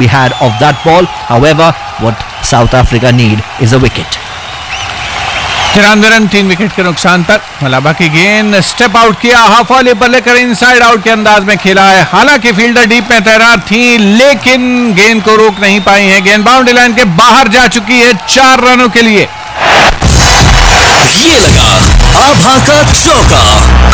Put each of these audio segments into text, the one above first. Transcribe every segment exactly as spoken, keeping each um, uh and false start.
he had of that ball. However, what South Africa need is a wicket. तिरानवे run तीन wicket के नुकसान पर। मलाबा की गेंद स्टेप आउट किया, हाफ वॉली पर लेकर इनसाइड आउट के अंदाज में खेला है। हालांकि फील्डर डीप में तैनात थी, लेकिन गेंद को रोक नहीं पाई है। गेंद बाउंड्री लाइन के बाहर जा चुकी है चार रनों के लिए। ये लगा आभा का चौका।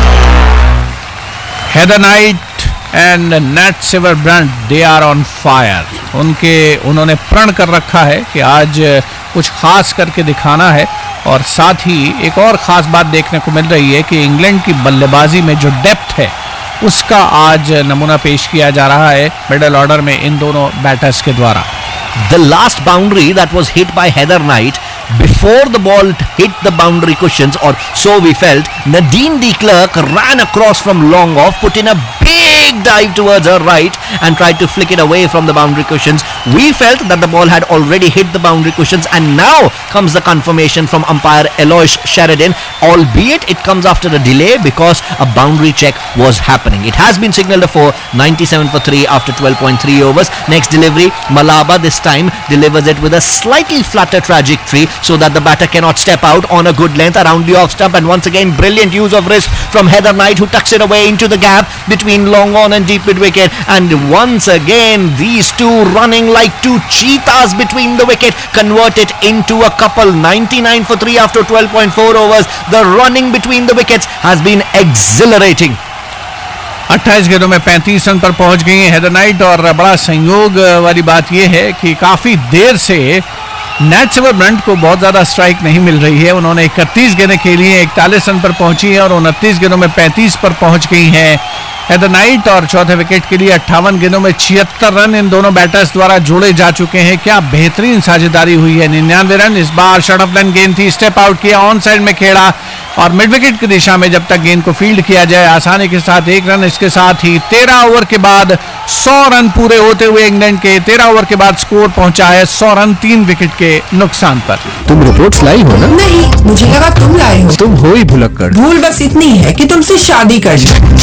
Heather night and NAT सिवरब्रंट, they are on fire. उनके उन्होंने प्रण कर रखा है कि आज कुछ खास करके दिखाना है। और साथ ही एक और ख़ास बात देखने को मिल रही है कि इंग्लैंड की बल्लेबाजी में जो डेप्थ है उसका आज नमूना पेश किया जा रहा है मिडल ऑर्डर में इन दोनों बैटर्स के द्वारा। The last boundary that was hit by Heather Knight, before the ball hit the boundary cushions, or so we felt, Nadine de Klerk ran across from long off, put in a big dive towards her right and tried to flick it away from the boundary cushions. We felt that the ball had already hit the boundary cushions, and now comes the confirmation from umpire Eloise Sheridan, albeit it comes after a delay because a boundary check was happening. It has been signalled for ninety-seven for three after twelve point three overs. Next delivery, Malaba this time delivers it with a slightly flatter trajectory so that the batter cannot step out on a good length around the off stump, and once again brilliant use of wrist from Heather Knight, who tucks it away into the gap between long on and deep mid wicket, and once again these two running like two cheetahs between the wicket convert it into a couple. Ninety-nine for three after twelve point four overs. The running between the wickets has been exhilarating. अट्ठाईस गेंदों में पैंतीस run पर पहुंच गई है Heather night. और बड़ा संयोग वाली बात यह है कि काफी देर से नैट सिवरब्रंट को बहुत ज्यादा स्ट्राइक नहीं मिल रही है। उन्होंने इकतीस गेंदें खेली हैं, इकतालीस रन पर पहुंची है और उनतीस गेंदों में पैंतीस पर पहुंच गई हैं हेदर नाइट। और चौथे विकेट के लिए अट्ठावन गेंदों में छिहत्तर रन इन दोनों बैटर्स द्वारा जोड़े जा चुके हैं। क्या बेहतरीन साझेदारी हुई है। निन्यानवे रन इस बार शॉर्ट ऑफ लाइन गेंद थी, स्टेप आउट किया, ऑन साइड में खेला और मिड विकेट की दिशा में जब तक गेंद को फील्ड किया जाए आसानी के साथ एक रन। इसके साथ ही तेरह ओवर के बाद सौ रन पूरे होते हुए इंग्लैंड के तेरह ओवर के बाद स्कोर पहुंचा है सौ रन तीन विकेट के नुकसान पर। तुम रिपोर्ट्स लाई हो ना? नहीं, मुझे लगा तुम लाए हो। तुम हो ही भुलक्कड़। भूल बस इतनी है कि तुमसे शादी कर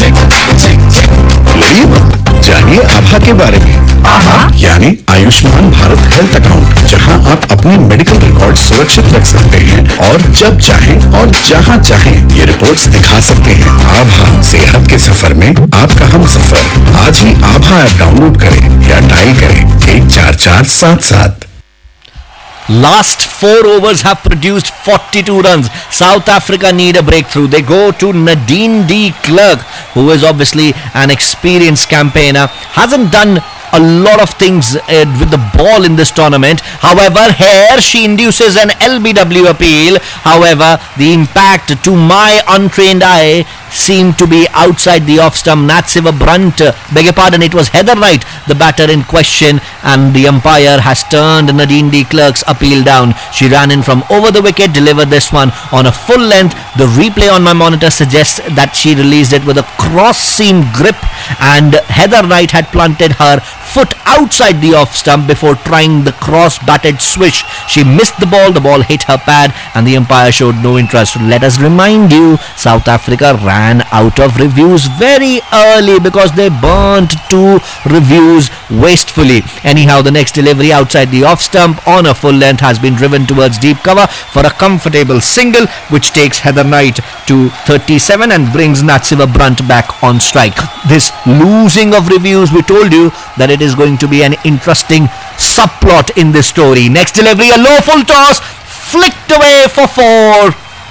जानिए आभा के बारे में। आभा यानी आयुष्मान भारत हेल्थ अकाउंट, जहां आप अपने मेडिकल रिकॉर्ड सुरक्षित रख सकते हैं और जब चाहें और जहां चाहें ये रिपोर्ट्स दिखा सकते हैं। आभा सेहत के सफर में आपका हम सफर। आज ही आभा ऐप डाउनलोड करें या डायल करें एक चार चार सात सात। Last four overs have produced forty-two runs. South Africa need a breakthrough. They go to Nadine de Klerk, who is obviously an experienced campaigner. Hasn't done a lot of things uh, with the ball in this tournament. However, here she induces an L B W appeal. However, the impact to my untrained eye seemed to be outside the off stump. Nat Siwabrunt, uh, beg your pardon, it was Heather Knight, the batter in question, and the umpire has turned Nadine de Klerk's appeal down. She ran in from over the wicket, delivered this one on a full length. The replay on my monitor suggests that she released it with a cross seam grip, and Heather Knight had planted her foot outside the off stump before trying the cross batted swish. She missed the ball, the ball hit her pad, and the umpire showed no interest. Let us remind you, South Africa ran out of reviews very early because they burnt two reviews wastefully. Anyhow, the next delivery outside the off stump on a full length has been driven towards deep cover for a comfortable single, which takes Heather Knight to thirty-seven and brings Nat Siwabrunt back on strike. This losing of reviews, we told you that it is going to be an interesting subplot in this story. Next delivery, a low full toss, flicked away for four.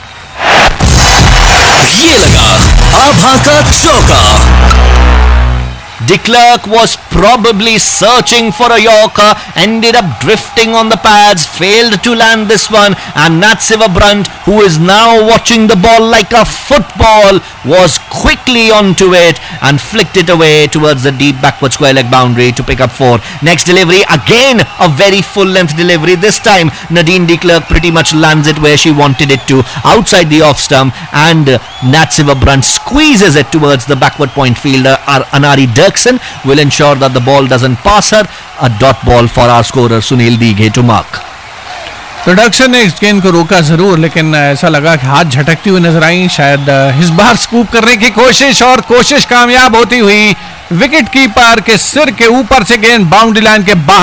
ये लगा आभा का चौका। De Klerk was probably searching for a Yorker, ended up drifting on the pads, failed to land this one, and Nat Siwabrunt, who is now watching the ball like a football, was quickly onto it and flicked it away towards the deep backward square leg boundary to pick up four. Next delivery, again a very full length delivery. This time Nadine de Klerk pretty much lands it where she wanted it to, outside the off stump, and Nat Siwabrunt squeezes it towards the backward point fielder Anari Dirksen, will ensure that the ball doesn't pass her. A dot ball for our scorer Sunil Dighe to mark. Production ने इस गेंद को रोका जरूर, लेकिन ऐसा लगा कि हाथ झटकती हुई नजर आई। शायद इस बार स्कूप करने की कोशिश, और कोशिश कामयाब होती हुई। विकेट कीपर के सिर के ऊपर से गेंद बाउंड्री लाइन के बाहर